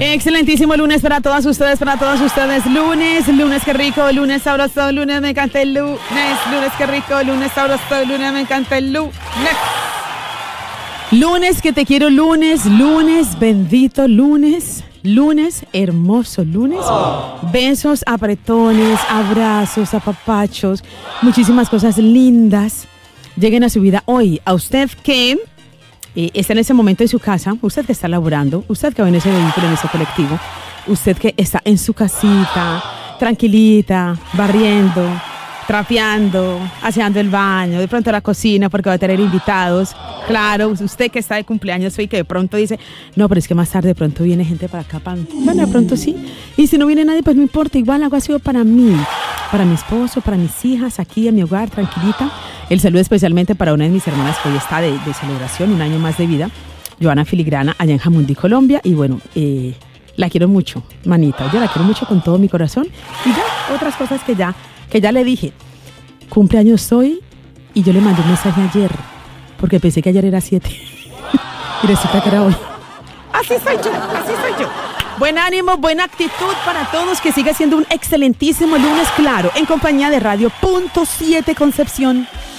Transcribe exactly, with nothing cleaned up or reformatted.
Excelentísimo lunes para todas ustedes, para todos ustedes. Lunes, lunes qué rico, lunes sabroso, lunes me encanta el lunes, lunes qué rico, lunes sabroso, lunes me encanta el lunes. Lunes que te quiero, lunes, lunes, bendito lunes, lunes, hermoso lunes. Besos, apretones, abrazos, apapachos, muchísimas cosas lindas lleguen a su vida hoy. A usted que Eh, está en ese momento en su casa, usted que está laborando, usted que va en ese vehículo, en ese colectivo, usted que está en su casita, tranquilita, barriendo, trapeando, aseando el baño, de pronto la cocina porque va a tener invitados. Claro, usted que está de cumpleaños y que de pronto dice, no, pero es que más tarde de pronto viene gente para acá. Para... Bueno, de pronto sí. Y si no viene nadie, pues no importa, igual algo ha sido para mí, para mi esposo, para mis hijas, aquí en mi hogar, tranquilita. El saludo especialmente para una de mis hermanas que hoy está de, de celebración, un año más de vida, Joana Filigrana, allá en Jamundí, Colombia. Y bueno, eh, la quiero mucho, manita. Yo la quiero mucho con todo mi corazón. Y ya, otras cosas que ya, que ya le dije. Cumpleaños hoy y yo le mandé un mensaje ayer, porque pensé que ayer era siete. Y resulta que era hoy. Así soy yo, así soy yo. Buen ánimo, buena actitud para todos, que siga siendo un excelentísimo lunes, claro, en compañía de Radio Punto siete Concepción.